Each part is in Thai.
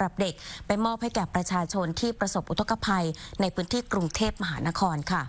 รับเด็กไปมอบให้แก่ประชาชนที่ประสบอุทกภัยในพื้นที่กรุงเทพมหานครค่ะ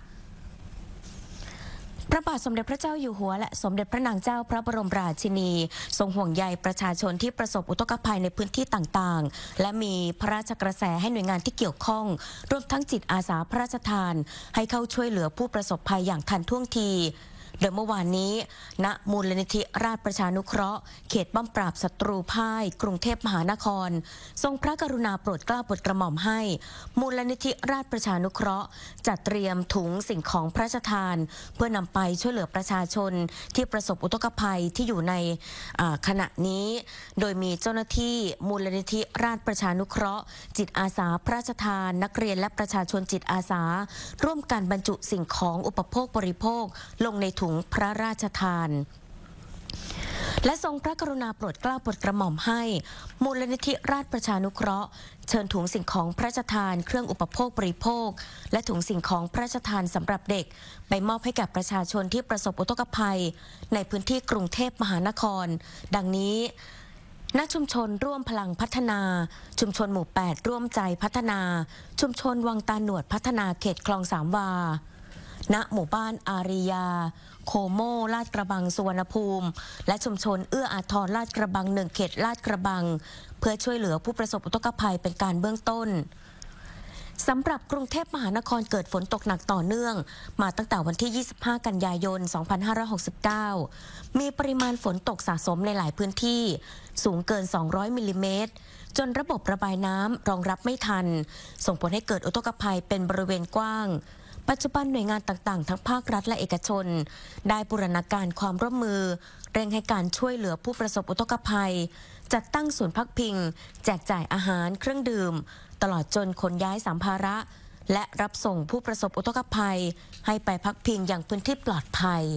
พระบาทสมเด็จพระเจ้าอยู่หัวและสมเด็จพระนางเจ้าพระบรมราชินีทรงห่วงใยประชาชนที่ประสบอุทกภัยในพื้นที่ต่างๆและมีพระราชกระแสให้หน่วยงานที่เกี่ยวข้องรวมทั้งจิตอาสาพระราชทานให้เข้าช่วยเหลือผู้ประสบภัยอย่างทันท่วงทีโดยเมื่อวานนี้ณมูลนิธิราชประชานุเคราะห์เขตป้อมปราบศัตรูพ่ายกรุงเทพมหานครทรงพระกรุณาโปรดเกล้าโปรดกระหม่อมให้มูลนิธิราชประชานุเคราะห์จัดเตรียมถุงสิ่งของพระราชทานเพื่อนำไปช่วยเหลือประชาชนที่ประสบอุทกภัยที่อยู่ในขณะนี้โดยมีเจ้าหน้าที่มูลนิธิราชประชานุเคราะห์จิตอาสาพระราชทานนักเรียนและประชาชนจิตอาสาร่วมกันบรรจุสิ่งของอุปโภคบริโภคลงในถุงพระราชทานและทรงพระกรุณาโปรดเกล้าโปรดกระหม่อมให้มูลนิธิราชประชานุเคราะห์เชิญถุงสิ่งของพระราชทานเครื่องอุปโภคบริโภคและถุงสิ่งของพระราชทานสำหรับเด็กไปมอบให้กับประชาชนที่ประสบอุทกภัยในพื้นที่กรุงเทพมหานครดังนี้ณชุมชนร่วมพลังพัฒนาชุมชนหมู่ 8ร่วมใจพัฒนาชุมชนวังตาหนวดพัฒนาเขตคลองสามวาณหมู่บ้านอาริยาโคโมลาดกระบังสุวรรณภูมิและชุมชนเอื้ออาทรลาดกระบัง1เขตลาดกระบังเพื่อช่วยเหลือผู้ประสบอุทกภัยเป็นการเบื้องต้นสำหรับกรุงเทพมหานครเกิดฝนตกหนักต่อเนื่องมาตั้งแต่วันที่25กันยายน2569มีปริมาณฝนตกสะสมในหลายพื้นที่สูงเกิน200มิลลิเมตรจนระบบระบายน้ำรองรับไม่ทันส่งผลให้เกิดอุทกภัยเป็นบริเวณกว้างปัจจุบันหน่วยงานต่างๆทั้งภาครัฐและเอกชนได้บูรณาการความร่วมมือเร่งให้การช่วยเหลือผู้ประสบอุทกภัยจัดตั้งศูนย์พักพิงแจกจ่ายอาหารเครื่องดื่มตลอดจนขนย้ายสัมภาระและรับส่งผู้ประสบอุทกภัยให้ไปพักพิงอย่างพื้นที่ปลอดภัย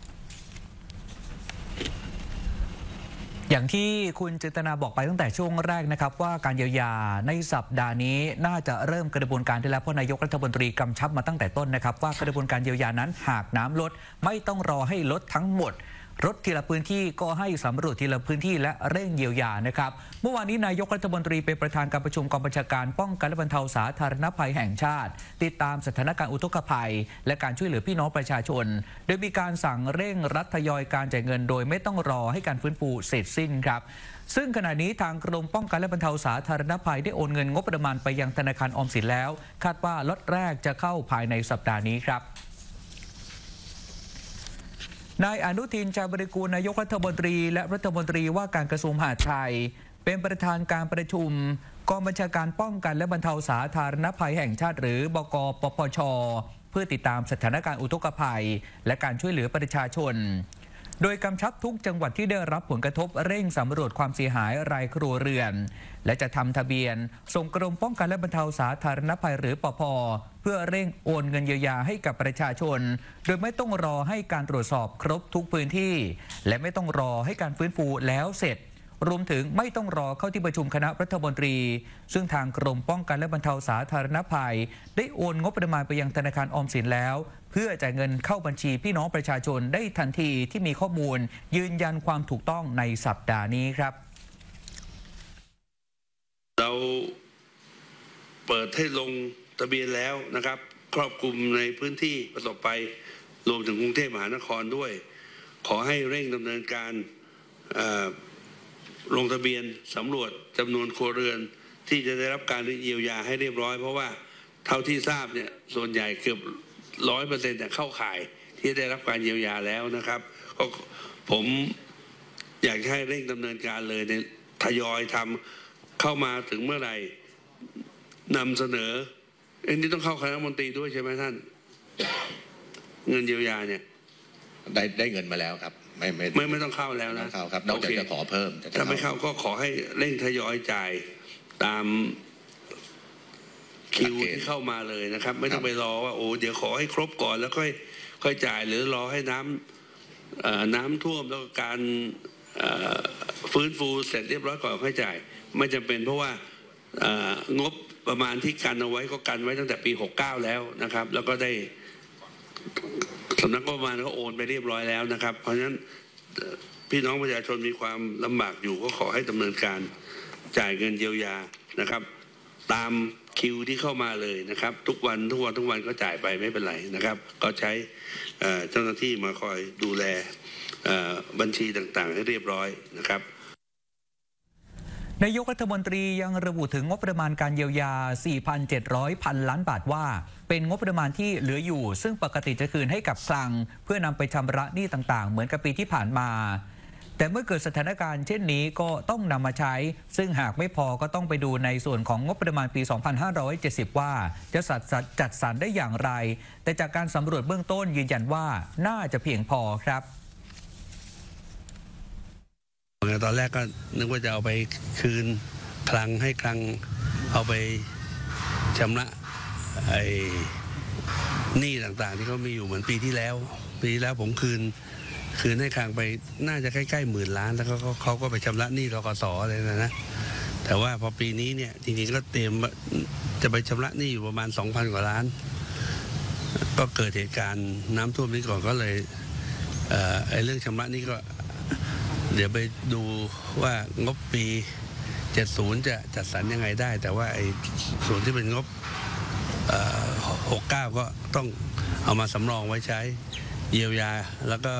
อย่างที่คุณจิตนาบอกไปตั้งแต่ช่วงแรกนะครับว่าการเยียวยาในสัปดาห์นี้น่าจะเริ่มกระบวนการได้แล้วเพราะนายกรัฐมนตรีกำชับมาตั้งแต่ต้นนะครับว่ากระบวนการเยียวยานั้นหากน้ำลดไม่ต้องรอให้ลดทั้งหมดลดทีละพื้นที่ก็ให้สำรวจทีละพื้นที่และเร่งเยียวยานะครับเมื่อวานนี้นายกรัฐมนตรีเป็นประธานการประชุมกองบัญชาการป้องกันและบรรเทาสาธารณภัยแห่งชาติติดตามสถานการณ์อุทกภัยและการช่วยเหลือพี่น้องประชาชนโดยมีการสั่งเร่งรัดทยอยการจ่ายเงินโดยไม่ต้องรอให้การฟื้นฟูเสร็จสิ้นครับซึ่งขณะนี้ทางกรมป้องกันและบรรเทาสาธารณภัยได้โอนเงินงบประมาณไปยังธนาคารออมสินแล้วคาดว่าล็อตแรกจะเข้าภายในสัปดาห์นี้ครับนายอนุทิน ชาญวิรากูลนายกรัฐมนตรีและรัฐมนตรีว่าการกระทรวงมหาดไทยเป็นประธานการประชุมกองบัญชาการป้องกันและบรรเทาสาธารณภัยแห่งชาติหรือบก.ปปช.เพื่อติดตามสถานการณ์อุทกภัยและการช่วยเหลือประชาชนโดยกำชับทุกจังหวัดที่ได้รับผลกระทบเร่งสำรวจความเสียหายรายครัวเรือนและจะทำทะเบียนส่งกรมป้องกันและบรรเทาสาธารณภัยหรือปภ.เพื่อเร่งโอนเงินเยียวยาให้กับประชาชนโดยไม่ต้องรอให้การตรวจสอบครบทุกพื้นที่และไม่ต้องรอให้การฟื้นฟูแล้วเสร็จรวมถึงไม่ต้องรอเข้าที่ประชุมคณะรัฐมนตรีซึ่งทางกรมป้องกันและบรรเทาสาธารณภัยได้โอนงบประมาณไปยังธนาคารออมสินแล้วเพื่อจ่ายเงินเข้าบัญชีพี่น้องประชาชนได้ทันทีที่มีข้อมูลยืนยันความถูกต้องในสัปดาห์นี้ครับเราเปิดให้ลงทะเบียนแล้วนะครับครอบคลุมในพื้นที่ประสบภัยรวมถึงกรุงเทพมหานครด้วยขอให้เร่งดำเนินการลงทะเบียนสำรวจจำนวนครัวเรือนที่จะได้รับการเยียวยาให้เรียบร้อยเพราะว่าเท่าที่ทราบเนี่ยส่วนใหญ่เกือบ100%แต่เข้าข่ายที่ได้รับการเยียวยาแล้วนะครับก็ผมอยากให้เร่งดำเนินการเลยในทยอยทำเข้ามาถึงเมื่อไหร่นำเสนอนี่ต้องเข้าคณะรัฐมนตรีด้วยใช่ไหมท่านเงินเยียวยาเนี่ยได้เงินมาแล้วครับไม่ต้องเข้าแล้วนะเข้าครับนอกจากจะขอเพิ่มถ้าไม่เข้าก็ขอให้เร่งทยอยจ่ายตามคิวที่เข้ามาเลยนะครับไม่ต้องไปรอว่าโอ้เดี๋ยวขอให้ครบก่อนแล้วค่อยจ่ายหรือรอให้น้ำท่วมแล้วการฟื้นฟูเสร็จเรียบร้อยก่อนค่อยจ่ายไม่จำเป็นเพราะว่างบประมาณที่กันเอาไว้ก็กันไว้ตั้งแต่ปี69แล้วนะครับแล้วก็ได้สำนักงบประมาณก็โอนไปเรียบร้อยแล้วนะครับเพราะฉะนั้นพี่น้องประชาชนมีความลำบากอยู่ก็ขอให้ดำเนินการจ่ายเงินเยียวยานะครับตามคิวที่เข้ามาเลยนะครับทุกวันก็จ่ายไปไม่เป็นไรนะครับก็ใช้เจ้าหน้าที่มาคอยดูแลบัญชีต่างๆให้เรียบร้อยนะครับนายกรัฐมนตรียังระบุถึงงบประมาณการเยียวยา 4,700 ล้านบาทว่าเป็นงบประมาณที่เหลืออยู่ซึ่งปกติจะคืนให้กับคลังเพื่อนำไปชำระหนี้ต่างๆเหมือนกับปีที่ผ่านมาแต่เมื่อเกิดสถานการณ์เช่นนี้ก็ต้องนำมาใช้ซึ่งหากไม่พอก็ต้องไปดูในส่วนของงบประมาณปี 2570 ว่าจะจัดสรรได้อย่างไรแต่จากการสำรวจเบื้องต้นยืนยันว่าน่าจะเพียงพอครับตอนแรกก็นึกว่าจะเอาไปคืนคลังให้คลังเอาไปชำระหนี้ต่างๆที่เขามีอยู่เหมือนปีที่แล้วผมคืนให้คลังไปน่าจะใกล้ๆ10,000 ล้านแล้วเขาก็ไปชำระหนี้ธกสเลยนะแต่ว่าพอปีนี้เนี่ยจริงๆก็เตรียมจะไปชำระหนี้อยู่ประมาณ 2,000 กว่าล้านก็เกิดเหตุการณ์น้ำท่วมนี้ก่อนก็เลยเรื่องชำระหนี้ก็เดี๋ยวไปดูว่างบปี 70 จะจัดสรรยังไงได้แต่ว่าไอ้ส่วนที่เป็นงบ69 ก็ต้องเอามาสำรองไว้ใช้เยียวยาแล้วก็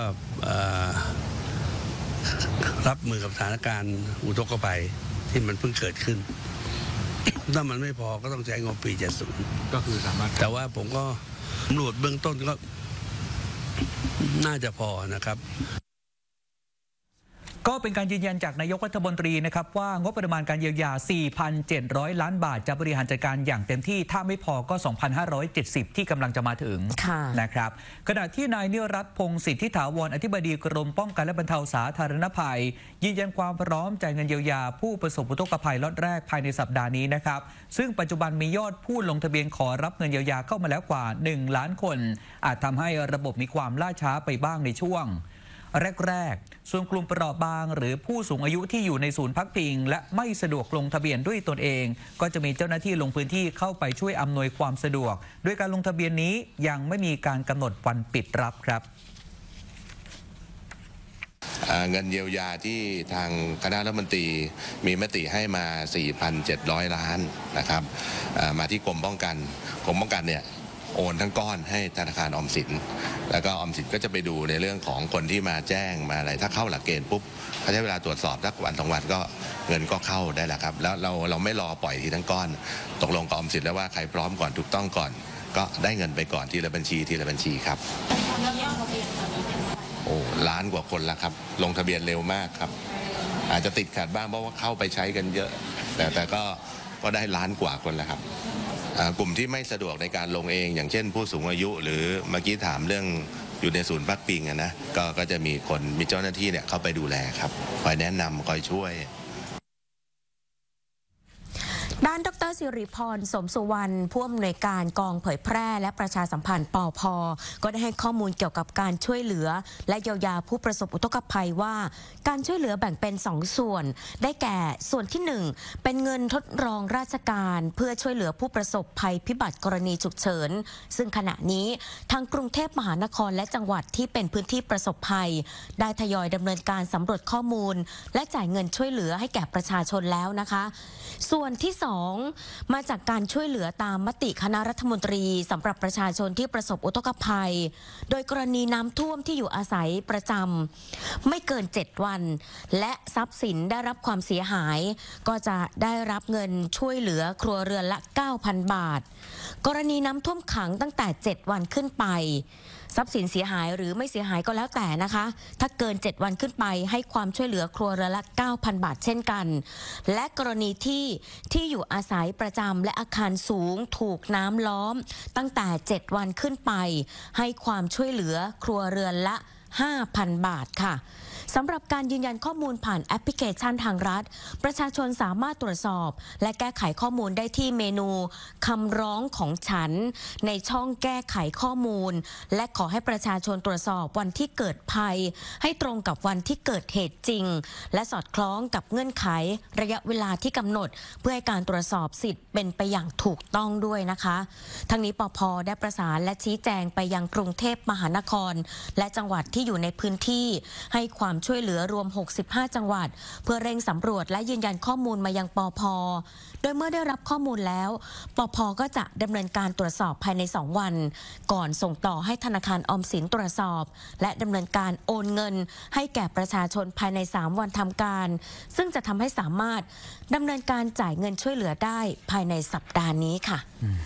รับมือกับสถานการณ์อุทกภัยที่มันเพิ่งเกิดขึ้นถ้ามันไม่พอก็ต้องใช้งบปี 70 ก็คือสามารถแต่ว่าผมก็สำรวจเบื้องต้นก็น่าจะพอนะครับก็เป็นการยืนยันจากนายกรัฐมนตรีนะครับว่างบประมาณการเยียวยา 4,700 ล้านบาทจะบริหารจัดการอย่างเต็มที่ถ้าไม่พอก็ 2,570 ที่กำลังจะมาถึงนะครับขณะที่นายนิรัตน์พงศ์สิทธิถาวรอธิบดีกรมป้องกันและบรรเทาสาธารณภัยยืนยันความพร้อมจ่ายเงินเยียวยาผู้ประสบอุทกภัยล็อตแรกภายในสัปดาห์นี้นะครับซึ่งปัจจุบันมียอดผู้ลงทะเบียนขอรับเงินเยียวยาเข้ามาแล้วกว่า 1 ล้านคนอาจทำให้ระบบมีความล่าช้าไปบ้างในช่วงแรกส่วนกลุ่มเปราะบางหรือผู้สูงอายุที่อยู่ในศูนย์พักพิงและไม่สะดวกลงทะเบียนด้วยตนเองก็จะมีเจ้าหน้าที่ลงพื้นที่เข้าไปช่วยอำนวยความสะดวกโดยการลงทะเบียนนี้ยังไม่มีการกำหนดวันปิดรับครับเงินเยียวยาที่ทางคณะรัฐมนตรีมีมติให้มา 4,700 ล้านนะครับมาที่กรมป้องกันเนี่ยโอนทั้งก้อนให้ธนาคารออมสินแล้วก็ออมสินก็จะไปดูในเรื่องของคนที่มาแจ้งมาอะไรถ้าเข้าหลักเกณฑ์ปุ๊บเขาใช้เวลาตรวจสอบสักวัน2 วันก็เงินก็เข้าได้แล้วครับแล้วเราไม่รอปล่อยทีทั้งก้อนตกลงกับออมสินแล้วว่าใครพร้อมก่อนถูกต้องก่อนก็ได้เงินไปก่อนทีละบัญชีครับโอ้ล้านกว่าคนแล้วครับลงทะเบียนเร็วมากครับอาจจะติดขัดบ้างเพราะว่าเข้าไปใช้กันเยอะแต่ก็ได้ล้านกว่าคนแล้วครับกลุ่มที่ไม่สะดวกในการลงเองอย่างเช่นผู้สูงอายุหรือเมื่อกี้ถามเรื่องอยู่ในศูนย์พักพิงนะก็จะมีเจ้าหน้าที่เนี่ยเข้าไปดูแลครับคอยแนะนำคอยช่วยด้านดร.สิริพรสมสุวรรณผู้อำนวยการกองเผยแพร่และประชาสัมพันธ์ปพ.ก็ได้ให้ข้อมูลเกี่ยวกับการช่วยเหลือและเยียวยาผู้ประสบอุทกภัยว่าการช่วยเหลือแบ่งเป็น2 ส่วนได้แก่ส่วนที่1เป็นเงินทดรองราชการเพื่อช่วยเหลือผู้ประสบภัยพิบัติกรณีฉุกเฉินซึ่งขณะนี้ทางกรุงเทพมหานครและจังหวัดที่เป็นพื้นที่ประสบภัยได้ทยอยดำเนินการสำรวจข้อมูลและจ่ายเงินช่วยเหลือให้แก่ประชาชนแล้วนะคะส่วนที่2มาจากการช่วยเหลือตามมติคณะรัฐมนตรีสำหรับประชาชนที่ประสบอุทกภัยโดยกรณีน้ำท่วมที่อยู่อาศัยประจำไม่เกิน7 วันและทรัพย์สินได้รับความเสียหายก็จะได้รับเงินช่วยเหลือครัวเรือนละ 9,000 บาทกรณีน้ำท่วมขังตั้งแต่7 วันขึ้นไปทรัพย์สินเสียหายหรือไม่เสียหายก็แล้วแต่นะคะถ้าเกิน7 วันขึ้นไปให้ความช่วยเหลือครัวเรือนละ 9,000 บาทเช่นกันและกรณีที่อยู่อาศัยประจำและอาคารสูงถูกน้ำล้อมตั้งแต่7 วันขึ้นไปให้ความช่วยเหลือครัวเรือนละ 5,000 บาทค่ะสำหรับการยืนยันข้อมูลผ่านแอปพลิเคชันทางรัฐประชาชนสามารถตรวจสอบและแก้ไขข้อมูลได้ที่เมนูคำร้องของฉันในช่องแก้ไขข้อมูลและขอให้ประชาชนตรวจสอบวันที่เกิดภัยให้ตรงกับวันที่เกิดเหตุจริงและสอดคล้องกับเงื่อนไขระยะเวลาที่กำหนดเพื่อให้การตรวจสอบสิทธิ์เป็นไปอย่างถูกต้องด้วยนะคะทั้งนี้ปภ.ได้ประสานและชี้แจงไปยังกรุงเทพมหานครและจังหวัดที่อยู่ในพื้นที่ให้ความความช่วยเหลือรวม65จังหวัดเพื่อเร่งสำรวจและยืนยันข้อมูลมายังปภ.โดยเมื่อได้รับข้อมูลแล้วปภ.ก็จะดำเนินการตรวจสอบภายใน2วันก่อนส่งต่อให้ธนาคารออมสินตรวจสอบและดำเนินการโอนเงินให้แก่ประชาชนภายใน3วันทำการซึ่งจะทำให้สามารถดำเนินการจ่ายเงินช่วยเหลือได้ภายในสัปดาห์นี้ค่ะ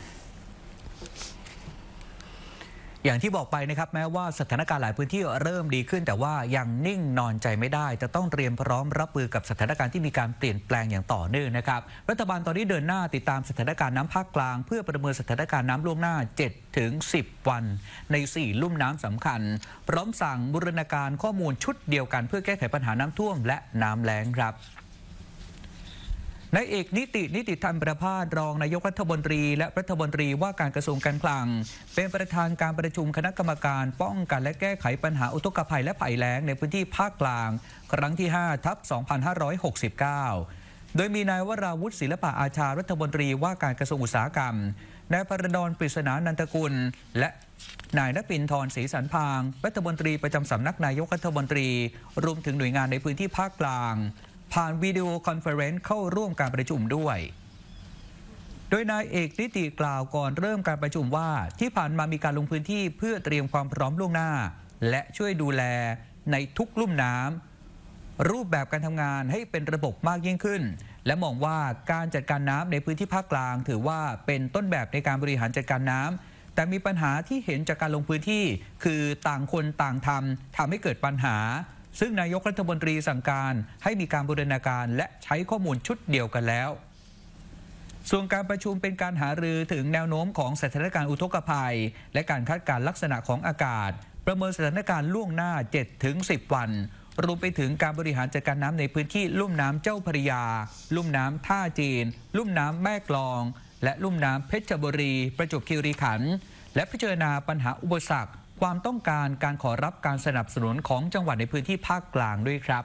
อย่างที่บอกไปนะครับแม้ว่าสถานการณ์หลายพื้นที่เริ่มดีขึ้นแต่ว่ายังนิ่งนอนใจไม่ได้จะต้องเตรียมพร้อมรับมือกับสถานการณ์ที่มีการเปลี่ยนแปลงอย่างต่อเนื่องนะครับรัฐบาลตอนนี้เดินหน้าติดตามสถานการณ์น้ำภาคกลางเพื่อประเมินสถานการณ์น้ำล่วงหน้า 7-10 วันใน4ลุ่มน้ำสำคัญพร้อมสั่งบูรณาการข้อมูลชุดเดียวกันเพื่อแก้ไขปัญหาน้ำท่วมและน้ำแล้งครับนายเอกนิติธรรมประภาสรองนายกรัฐมนตรีและรัฐมนตรีว่าการกระทรวงการคลังเป็นประธานการประชุมคณะกรรมการป้องกันและแก้ไขปัญหาอุทกภัยและภัยแล้งในพื้นที่ภาคกลางครั้งที่ 5/2569 โดยมีนายวราวุฒิศิลปะอาชารัฐมนตรีว่าการกระทรวงอุตสาหกรรมนายพรดลปริศนานันทกุลและนายณปินทร์ศรีสันพางรัฐมนตรีประจำสำนักนายกรัฐมนตรีรวมถึงหน่วยงานในพื้นที่ภาคกลางผ่านวิดีโอคอนเฟอเรนซ์เข้าร่วมการประชุมด้วยโดยนายเอกนิติกล่าวก่อนเริ่มการประชุมว่าที่ผ่านมามีการลงพื้นที่เพื่อเตรียมความพร้อมล่วงหน้าและช่วยดูแลในทุกลุ่มน้ำรูปแบบการทำงานให้เป็นระบบมากยิ่งขึ้นและมองว่าการจัดการน้ำในพื้นที่ภาคกลางถือว่าเป็นต้นแบบในการบริหารจัดการน้ำแต่มีปัญหาที่เห็นจากการลงพื้นที่คือต่างคนต่างทำให้เกิดปัญหาซึ่งนายกรัฐมนตรีสั่งการให้มีการบูรณาการและใช้ข้อมูลชุดเดียวกันแล้วส่วนการประชุมเป็นการหารือถึงแนวโน้มของสถานการณ์อุทกภัยและการคาดการณ์ลักษณะของอากาศประเมินสถานการณ์ล่วงหน้า 7-10 วันรวมไปถึงการบริหารจัดการน้ำในพื้นที่ลุ่มน้ำเจ้าพระยาลุ่มน้ำท่าจีนลุ่มน้ำแม่กลองและลุ่มน้ำเพชรบุรีประจวบคีรีขันธ์และพิจารณาปัญหาอุปสรรคความต้องการการขอรับการสนับสนุนของจังหวัดในพื้นที่ภาคกลางด้วยครับ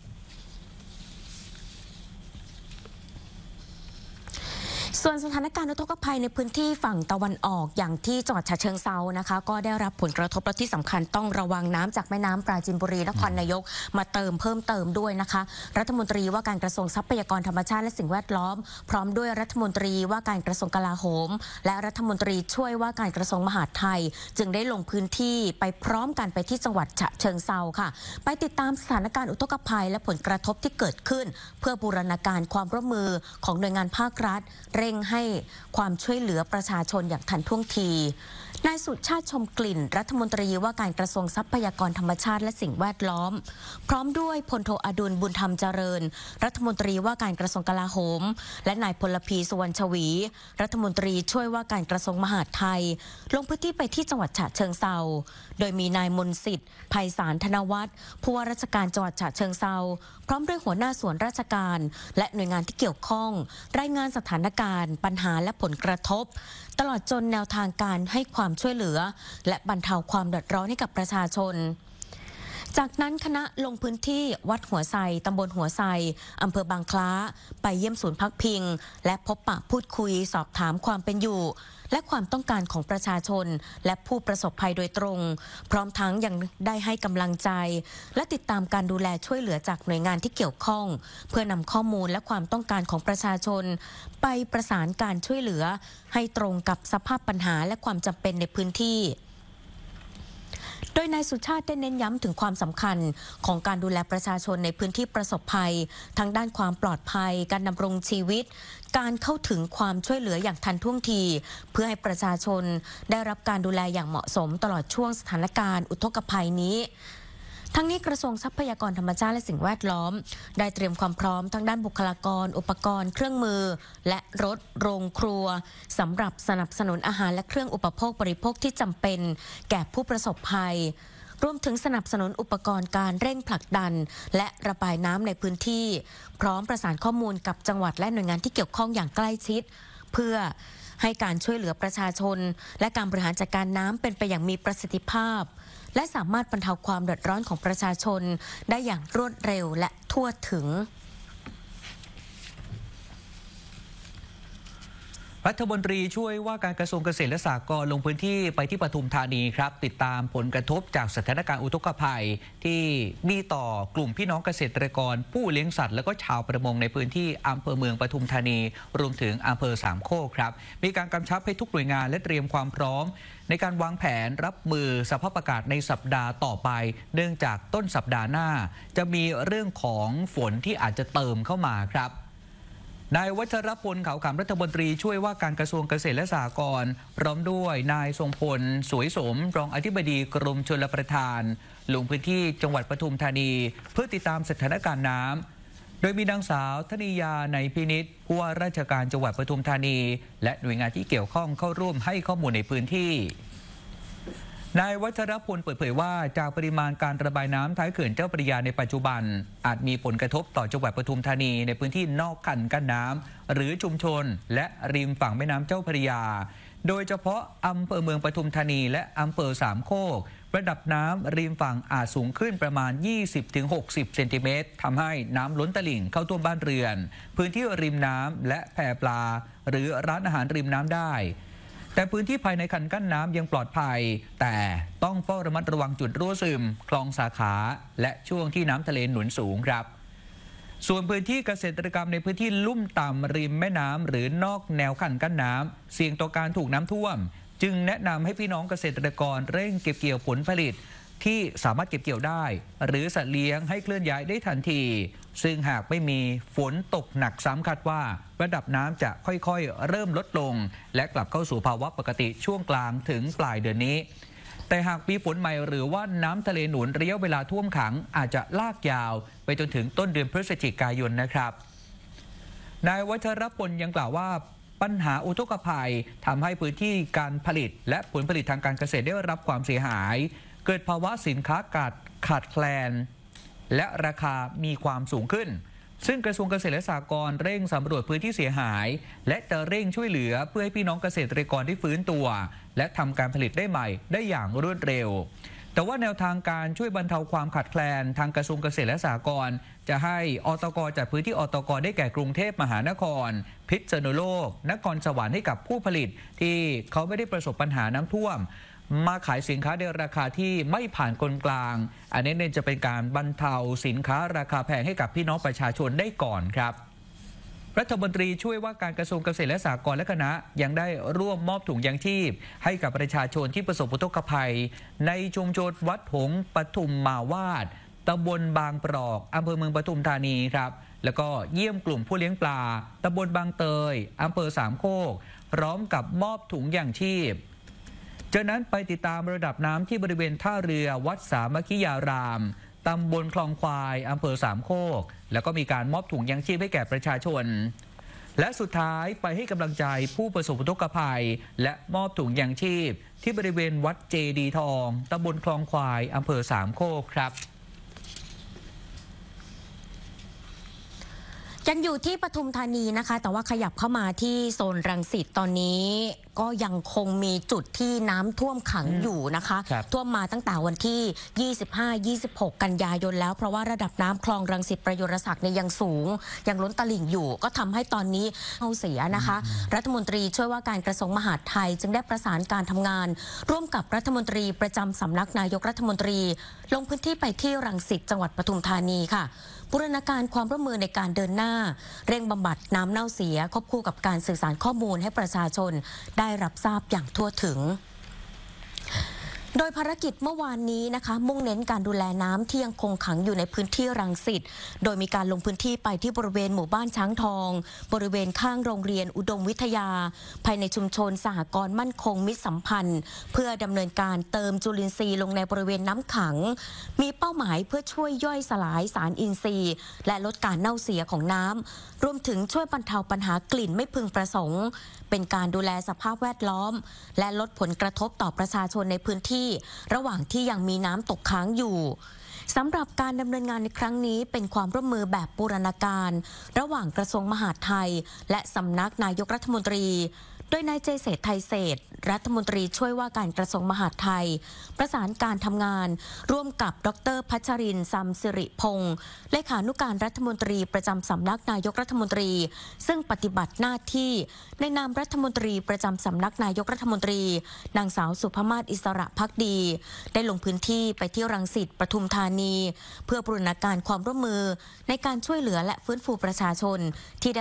ส่วนสถานการณ์อุทกภัยในพื้นที่ฝั่งตะวันออกอย่างที่จังหวัดฉะเชิงเทรานะคะก็ได้รับผลกระทบและที่สำคัญต้องระวังน้ำจากแม่น้ำปราจีนบุรีนครนายกมาเพิ่มเติมด้วยนะคะรัฐมนตรีว่าการกระทรวงทรัพยากรธรรมชาติและสิ่งแวดล้อมพร้อมด้วยรัฐมนตรีว่าการกระทรวงกลาโหมและรัฐมนตรีช่วยว่าการกระทรวงมหาดไทยจึงได้ลงพื้นที่ไปพร้อมกันไปที่จังหวัดฉะเชิงเทราค่ะไปติดตามสถานการณ์อุทกภัยและผลกระทบที่เกิดขึ้นเพื่อบูรณาการความร่วมมือของหน่วยงานภาครัฐเร่งให้ความช่วยเหลือประชาชนอย่างทันท่วงทีนายสุชาติชมกลิ่นรัฐมนตรีว่าการกระทรวงทรัพยากรธรรมชาติและสิ่งแวดล้อมพร้อมด้วยพลโทอดุลบุญธรรมเจริญรัฐมนตรีว่าการกระทรวงกลาโหมและนายพลพีสุวรรณชวีรัฐมนตรีช่วยว่าการกระทรวงมหาดไทยลงพื้นที่ไปที่จังหวัดฉะเชิงเทราโดยมีนายมนต์สิทธิ์ไพศาลธนวัฒน์ผู้ว่าราชการจังหวัดฉะเชิงเทราพร้อมด้วยหัวหน้าส่วนราชการและหน่วยงานที่เกี่ยวข้องรายงานสถานการณ์ปัญหาและผลกระทบตลอดจนแนวทางการให้ความช่วยเหลือและบรรเทาความเดือดร้อนให้กับประชาชนจากนั้นคณะลงพื้นที่วัดหัวไซตำบลหัวไซอำเภอบางคล้าไปเยี่ยมศูนย์พักพิงและพบปะพูดคุยสอบถามความเป็นอยู่และความต้องการของประชาชนและผู้ประสบภัยโดยตรงพร้อมทั้งยังได้ให้กำลังใจและติดตามการดูแลช่วยเหลือจากหน่วยงานที่เกี่ยวข้องเพื่อนำข้อมูลและความต้องการของประชาชนไปประสานการช่วยเหลือให้ตรงกับสภาพปัญหาและความจำเป็นในพื้นที่โดยนายสุชาติได้เน้นย้ำถึงความสำคัญของการดูแลประชาชนในพื้นที่ประสบภัยทั้งด้านความปลอดภัยการดำรงชีวิตการเข้าถึงความช่วยเหลืออย่างทันท่วงทีเพื่อให้ประชาชนได้รับการดูแลอย่างเหมาะสมตลอดช่วงสถานการณ์อุทกภัยนี้ทั้งนี้กระทรวงทรัพยากรธรรมชาติและสิ่งแวดล้อมได้เตรียมความพร้อมทั้งด้านบุคลากรอุปกรณ์เครื่องมือและรถโรงครัวสำหรับสนับสนุนอาหารและเครื่องอุปโภคบริโภคที่จำเป็นแก่ผู้ประสบภัยรวมถึงสนับสนุนอุปกรณ์การเร่งผลักดันและระบายน้ำในพื้นที่พร้อมประสานข้อมูลกับจังหวัดและหน่วยงานที่เกี่ยวข้องอย่างใกล้ชิดเพื่อให้การช่วยเหลือประชาชนและการบริหารจัดการน้ำเป็นไปอย่างมีประสิทธิภาพและสามารถบรรเทาความเดือดร้อนของประชาชนได้อย่างรวดเร็วและทั่วถึงรัฐมนตรีช่วยว่าการกระทรวงเกษตรและสหกรณ์ลงพื้นที่ไปที่ปทุมธานีครับติดตามผลกระทบจากสถานการณ์อุทกภัยที่มีต่อกลุ่มพี่น้องเกษตรกรผู้เลี้ยงสัตว์และก็ชาวประมงในพื้นที่อำเภอเมืองปทุมธานีรวมถึงอำเภอสามโคกครับมีการกำชับให้ทุกหน่วยงานและเตรียมความพร้อมในการวางแผนรับมือสภาพอากาศในสัปดาห์ต่อไปเนื่องจากต้นสัปดาห์หน้าจะมีเรื่องของฝนที่อาจจะเติมเข้ามาครับนายวัชรพลเขาขำรัฐมนตรีช่วยว่าการกระทรวงเกษตรและสหกรณ์พร้อมด้วยนายทรงพลสวยสมรองอธิบดีกรมชลประทานลงพื้นที่จังหวัดปทุมธานีเพื่อติดตามสถานการณ์น้ำโดยมีนางสาวธนิยาในพินิจผู้ว่าราชการจังหวัดปทุมธานีและหน่วยงานที่เกี่ยวข้องเข้าร่วมให้ข้อมูลในพื้นที่นายวัชรพลเปิดเผยว่าจากปริมาณการระบายน้ำท้ายเขื่อนเจ้าพระยาในปัจจุบันอาจมีผลกระทบต่อจังหวัดปทุมธานีในพื้นที่นอกคันกั้นน้ำหรือชุมชนและริมฝั่งแม่น้ำเจ้าพระยาโดยเฉพาะอำเภอเมืองปทุมธานีและอำเภอสามโคกระดับน้ำริมฝั่งอาจสูงขึ้นประมาณ 20-60 เซนติเมตรทำให้น้ำล้นตลิ่งเข้าท่วมบ้านเรือนพื้นที่ริมน้ำและแพปลาหรือร้านอาหารริมน้ำได้แต่พื้นที่ภายในคันกั้นน้ำยังปลอดภัยแต่ต้องเฝ้าระมัดระวังจุดรั่วซึมคลองสาขาและช่วงที่น้ำทะเลหนุนสูงครับส่วนพื้นที่เกษตรกรรมในพื้นที่ลุ่มต่ำริมแม่น้ำหรือนอกแนวคันกั้นน้ำเสี่ยงต่อการถูกน้ำท่วมจึงแนะนำให้พี่น้องเกษตรกรเร่งเก็บเกี่ยวผลผลิตที่สามารถเก็บเกี่ยวได้หรือสัตว์เลี้ยงให้เคลื่อนย้ายได้ทันทีซึ่งหากไม่มีฝนตกหนักซ้ำคาดว่าระดับน้ำจะค่อยๆเริ่มลดลงและกลับเข้าสู่ภาวะปกติช่วงกลางถึงปลายเดือนนี้แต่หากมีฝนใหม่หรือว่าน้ำทะเลหนุนระยะเวลาท่วมขังอาจจะลากยาวไปจนถึงต้นเดือนพฤศจิกายนนะครับนายวัชรพลยังกล่าวว่าปัญหาอุทกภัยทำให้พื้นที่การผลิตและผลผลิตทางการเกษตรได้รับความเสียหายเกิดภาวะสินค้าขาดแคลนและราคามีความสูงขึ้นซึ่งกระทรวงเกษตรและสหกรณ์เร่งสำรวจพื้นที่เสียหายและจะเร่งช่วยเหลือเพื่อให้พี่น้องเกษตรกรได้ฟื้นตัวและทำการผลิตได้ใหม่ได้อย่างรวดเร็วแต่ว่าแนวทางการช่วยบรรเทาความขาดแคลนทางกระทรวงเกษตรและสหกรณ์จะให้อตกจัดพื้นที่อตกได้แก่กรุงเทพมหานครพิษณุโลกนครสวรรค์ให้กับผู้ผลิตที่เขาไม่ได้ประสบปัญหาน้ำท่วมมาขายสินค้าในราคาที่ไม่ผ่านคนกลางอันนี้จะเป็นการบรรเทาสินค้าราคาแพงให้กับพี่น้องประชาชนได้ก่อนครับรัฐมนตรีช่วยว่าการกระทรวงเกษตรและสหกรณ์และคณะยังได้ร่วมมอบถุงยางชีพให้กับประชาชนที่ประสบอุทกภัยในชุมชนวัดหงส์ปทุมมาวาดตำบลบางปรอกอำเภอเมืองปทุมธานีครับแล้วก็เยี่ยมกลุ่มผู้เลี้ยงปลาตำบลบางเตยอำเภอสามโคกพร้อมกับมอบถุงยางชีพจากนั้นไปติดตามระดับน้ำที่บริเวณท่าเรือวัดสามัคคียารามตำบลคลองควายอำเภอสามโคกแล้วก็มีการมอบถุงยางชีพให้แก่ประชาชนและสุดท้ายไปให้กำลังใจผู้ประสบอุทกภัยและมอบถุงยางชีพที่บริเวณวัดเจดีทองตำบลคลองควายอำเภอสามโคกครับยังอยู่ที่ปทุมธานีนะคะแต่ว่าขยับเข้ามาที่โซนรังสิตตอนนี้ก็ยังคงมีจุดที่น้ำท่วมขังอยู่นะคะท่วมมาตั้งแต่วันที่ 25-26 กันยายนแล้วเพราะว่าระดับน้ำคลองรังสิตประยุรศักดิ์เนี่ยยังสูงยังล้นตลิ่งอยู่ก็ทำให้ตอนนี้เอาเสียนะคะรัฐมนตรีช่วยว่าการกระทรวงมหาดไทยจึงได้ประสานการทำงานร่วมกับรัฐมนตรีประจำสำนักนายกรัฐมนตรีลงพื้นที่ไปที่รังสิตจังหวัดปทุมธานีค่ะบูรณาการความร่วมมือในการเดินหน้าเร่งบำบัดน้ำเน่าเสียควบคู่กับการสื่อสารข้อมูลให้ประชาชนได้รับทราบอย่างทั่วถึงโดยภารกิจเมื่อวานนี้นะคะมุ่งเน้นการดูแลน้ำที่ยังคงขังอยู่ในพื้นที่รังสิตโดยมีการลงพื้นที่ไปที่บริเวณหมู่บ้านช้างทองบริเวณข้างโรงเรียนอุดมวิทยาภายในชุมชนสหกรณ์มั่นคงมิตรสัมพันธ์เพื่อดำเนินการเติมจุลินทรีย์ลงในบริเวณน้ำขังมีเป้าหมายเพื่อช่วยย่อยสลายสารอินทรีย์และลดการเน่าเสียของน้ำรวมถึงช่วยบรรเทาปัญหากลิ่นไม่พึงประสงค์เป็นการดูแลสภาพแวดล้อมและลดผลกระทบต่อประชาชนในพื้นที่ระหว่างที่ยังมีน้ำตกค้างอยู่สำหรับการดำเนินงานในครั้งนี้เป็นความร่วมมือแบบบูรณาการระหว่างกระทรวงมหาดไทยและสำนักนายกรัฐมนตรีโดยนายเจเศรษฐ์ไทยเศรษฐ์รัฐมนตรีช่วยว่าการกระทรวงมหาดไทยประสานการทำงานร่วมกับดร.พัชรินทร์ ซัมสิริพงศ์เลขานุการรัฐมนตรีประจำสำนักนายกรัฐมนตรีซึ่งปฏิบัติหน้าที่ในนามรัฐมนตรีประจำสำนักนายกรัฐมนตรีนางสาวสุภมาศอิสระภักดีได้ลงพื้นที่ไปที่รังสิตปทุมธานีเพื่อบูรณาการความร่วมมือในการช่วยเหลือและฟื้นฟูประชาชนที่ได้